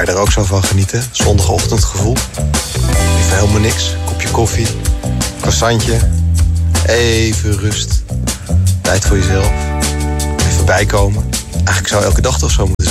je daar ook zo van genieten? Zondagochtendgevoel. Even helemaal niks. Kopje koffie. Croissantje. Even rust. Tijd voor jezelf. Even bijkomen. Eigenlijk zou elke dag toch zo moeten zijn.